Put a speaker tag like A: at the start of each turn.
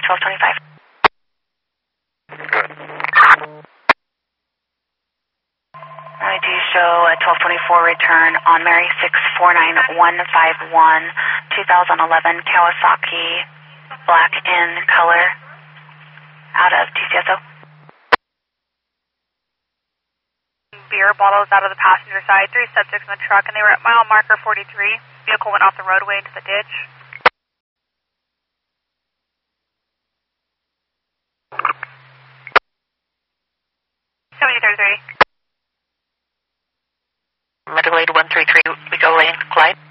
A: 1225. I do show a 1224 return on Mary 649151, 2011 Kawasaki, black in color, out of TCSO.
B: Beer bottles out of the passenger side, 3 subjects in the truck, and they were at mile marker 43. Vehicle went off the roadway into the ditch.
A: Medical aid 133, we go lane, glide.